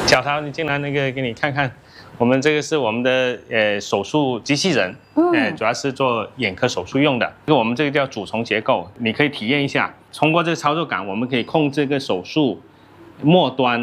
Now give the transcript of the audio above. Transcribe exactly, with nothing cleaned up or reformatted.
小桃，你进来那个给你看看，我们这个是我们的呃手术机器人，嗯，呃，主要是做眼科手术用的。这个我们这个叫主从结构，你可以体验一下。通过这个操作杆，我们可以控制这个手术末端